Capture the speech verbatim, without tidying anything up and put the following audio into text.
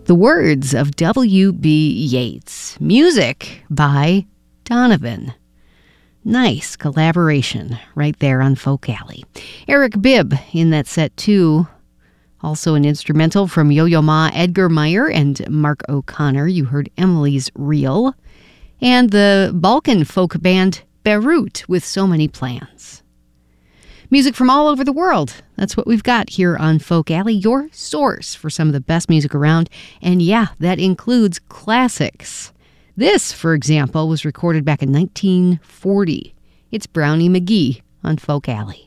The words of W B Yeats. Music by Donovan. Nice collaboration right there on Folk Alley. Eric Bibb in that set too. Also an instrumental from Yo-Yo Ma, Edgar Meyer, and Mark O'Connor. You heard Emily's Reel. And the Balkan folk band Beirut with So Many Plans. Music from all over the world. That's what we've got here on Folk Alley, your source for some of the best music around. And yeah, that includes classics. This, for example, was recorded back in nineteen forty. It's Brownie McGhee on Folk Alley.